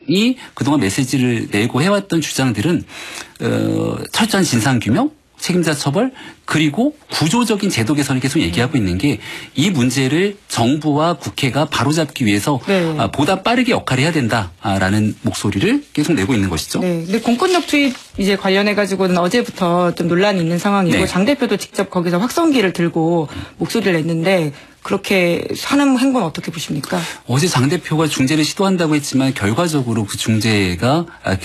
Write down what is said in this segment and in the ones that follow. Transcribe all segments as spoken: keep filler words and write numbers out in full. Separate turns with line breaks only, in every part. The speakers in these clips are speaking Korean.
그동안 메시지를 내고 해왔던 주장들은 어, 철저한 진상규명, 책임자 처벌, 그리고 구조적인 제도 개선을 계속 얘기하고 있는 게 이 문제를 정부와 국회가 바로잡기 위해서 네. 보다 빠르게 역할을 해야 된다라는 목소리를 계속 내고 있는 것이죠.
네. 근데 공권력 투입 이제 관련해 가지고는 어제부터 좀 논란이 있는 상황이고 네. 장 대표도 직접 거기서 확성기를 들고 목소리를 냈는데 그렇게 하는 행보는 어떻게 보십니까?
어제 장 대표가 중재를 시도한다고 했지만 결과적으로 그 중재가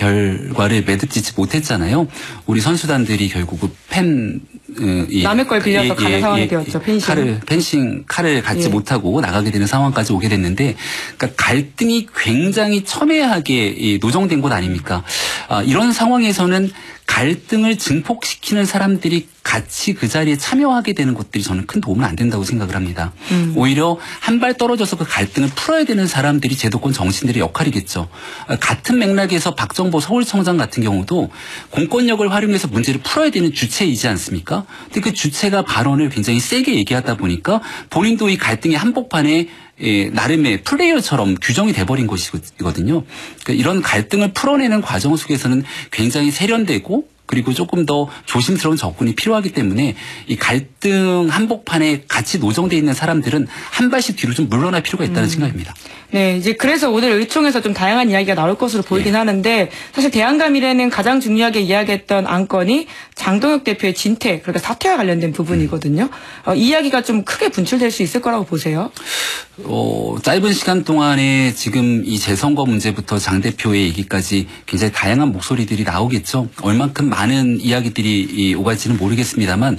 결과를 매듭짓지 못했잖아요. 우리 선수단들이 결국 그 펜
남의 걸 빌려서 예, 가는 예, 상황이 예, 되었죠. 펜싱.
칼을, 펜싱 칼을 갖지 예. 못하고 나가게 되는 상황까지 오게 됐는데, 그러니까 갈등이 굉장히 첨예하게 노정된 곳 아닙니까? 아, 이런 상황에서는 갈등을 증폭시키는 사람들이 같이 그 자리에 참여하게 되는 것들이 저는 큰 도움은 안 된다고 생각을 합니다. 음. 오히려 한 발 떨어져서 그 갈등을 풀어야 되는 사람들이 제도권 정치인들의 역할이겠죠. 같은 맥락에서 박정보 서울청장 같은 경우도 공권력을 활용해서 문제를 풀어야 되는 주체이지 않습니까? 근데 그 주체가 발언을 굉장히 세게 얘기하다 보니까 본인도 이 갈등의 한복판에 예, 나름의 플레이어처럼 규정이 돼버린 것이거든요. 그러니까 이런 갈등을 풀어내는 과정 속에서는 굉장히 세련되고 그리고 조금 더 조심스러운 접근이 필요하기 때문에 이 갈등 한복판에 같이 노정돼 있는 사람들은 한 발씩 뒤로 좀 물러날 필요가 있다는 음. 생각입니다.
네, 이제 그래서 오늘 의총에서 좀 다양한 이야기가 나올 것으로 보이긴 네. 하는데 사실 대안가 미래는 가장 중요하게 이야기했던 안건이 장동혁 대표의 진퇴, 그러니까 사퇴와 관련된 부분이거든요. 어, 이 이야기가 좀 크게 분출될 수 있을 거라고 보세요?
어, 짧은 시간 동안에 지금 이 재선거 문제부터 장 대표의 얘기까지 굉장히 다양한 목소리들이 나오겠죠. 얼만큼 많은 이야기들이 오갈지는 모르겠습니다만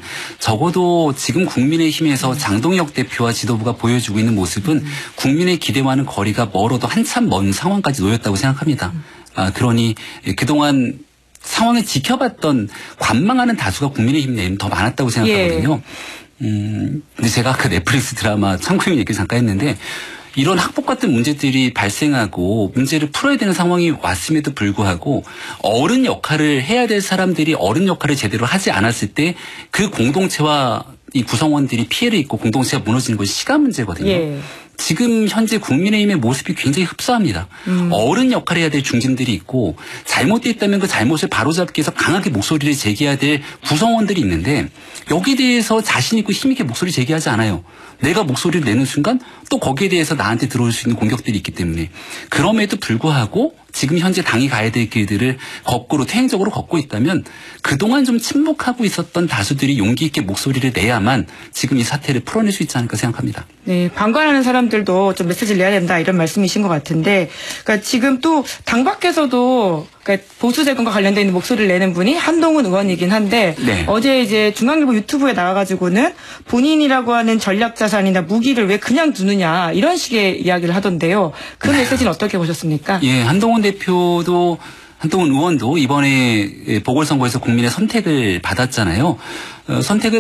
적어도 지금 국민의힘에서 장동혁 대표와 지도부가 보여주고 있는 모습은 음. 국민의 기대와는 거리가 멀어도 한참 먼 상황까지 놓였다고 생각합니다. 아, 그러니 그동안 상황을 지켜봤던 관망하는 다수가 국민의힘 내에는 더 많았다고 생각하거든요. 예. 음, 근데 제가 아까 넷플릭스 드라마 참고인 얘기 잠깐 했는데 이런 학폭 같은 문제들이 발생하고 문제를 풀어야 되는 상황이 왔음에도 불구하고 어른 역할을 해야 될 사람들이 어른 역할을 제대로 하지 않았을 때 그 공동체와 이 구성원들이 피해를 입고 공동체가 무너지는 것이 시간 문제거든요. 예. 지금 현재 국민의힘의 모습이 굉장히 흡사합니다. 음. 어른 역할을 해야 될 중진들이 있고 잘못됐다면 그 잘못을 바로잡기 위해서 강하게 목소리를 제기해야 될 구성원들이 있는데 여기에 대해서 자신 있고 힘 있게 목소리 제기하지 않아요. 내가 목소리를 내는 순간 또 거기에 대해서 나한테 들어올 수 있는 공격들이 있기 때문에 그럼에도 불구하고 지금 현재 당이 가야 될 길들을 거꾸로 퇴행적으로 걷고 있다면 그동안 좀 침묵하고 있었던 다수들이 용기 있게 목소리를 내야만 지금 이 사태를 풀어낼 수 있지 않을까 생각합니다.
네, 방관하는 사람들도 좀 메시지를 내야 된다 이런 말씀이신 것 같은데 그러니까 지금 또 당 밖에서도 그러니까 보수 세권과 관련된 있는 목소리를 내는 분이 한동훈 의원이긴 한데 네. 어제 이제 중앙일보 유튜브에 나와가지고는 본인이라고 하는 전략자산이나 무기를 왜 그냥 두느냐 이런 식의 이야기를 하던데요. 그 메시지는 어떻게 보셨습니까?
예, 한동훈 대표도 한동훈 의원도 이번에 보궐선거에서 국민의 선택을 받았잖아요. 어, 선택을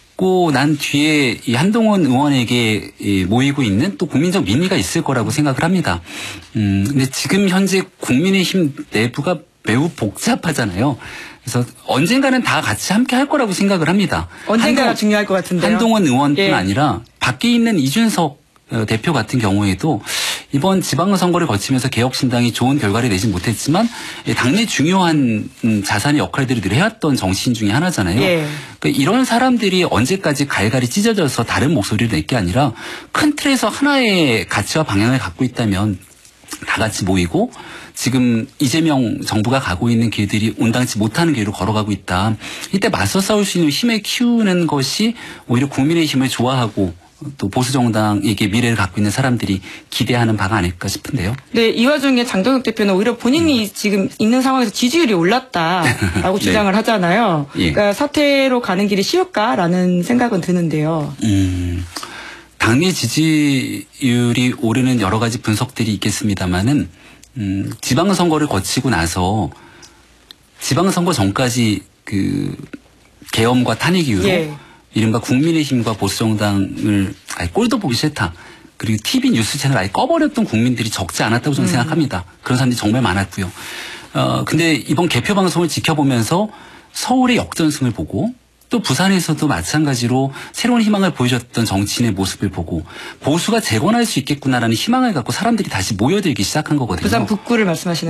받고 난 뒤에 이 한동훈 의원에게 모이고 있는 또 국민적 민의가 있을 거라고 생각을 합니다. 음, 근데 지금 현재 국민의힘 내부가 매우 복잡하잖아요. 그래서 언젠가는 다 같이 함께 할 거라고 생각을 합니다.
언젠가가 한동, 중요할 것 같은데요.
한동훈 의원뿐
예.
아니라 밖에 있는 이준석 대표 같은 경우에도 이번 지방선거를 거치면서 개혁신당이 좋은 결과를 내지 못했지만 당내 중요한 자산의 역할들을 늘 해왔던 정치인 중에 하나잖아요. 예. 그러니까 이런 사람들이 언제까지 갈갈이 찢어져서 다른 목소리를 낼 게 아니라 큰 틀에서 하나의 가치와 방향을 갖고 있다면 다 같이 모이고 지금 이재명 정부가 가고 있는 길들이 온당치 못하는 길로 걸어가고 있다. 이때 맞서 싸울 수 있는 힘을 키우는 것이 오히려 국민의힘을 좋아하고 또 보수정당에게 미래를 갖고 있는 사람들이 기대하는 바가 아닐까 싶은데요.
네, 이 와중에 장동혁 대표는 오히려 본인이 음. 지금 있는 상황에서 지지율이 올랐다라고 네. 주장을 하잖아요. 예. 그러니까 사퇴로 가는 길이 쉬울까라는 생각은 드는데요.
음, 당내 지지율이 오르는 여러 가지 분석들이 있겠습니다만은 음, 지방선거를 거치고 나서 지방선거 전까지 그 계엄과 탄핵 이후로 예. 이른바 국민의힘과 보수정당을 아예 꼴도 보기 싫다. 그리고 티비 뉴스 채널 아예 꺼버렸던 국민들이 적지 않았다고 저는 음. 생각합니다. 그런 사람들이 정말 많았고요. 어, 근데 이번 개표 방송을 지켜보면서 서울의 역전승을 보고 또 부산에서도 마찬가지로 새로운 희망을 보여줬던 정치인의 모습을 보고 보수가 재건할 수 있겠구나라는 희망을 갖고 사람들이 다시 모여들기 시작한 거거든요.
부산 북구를 말씀하시는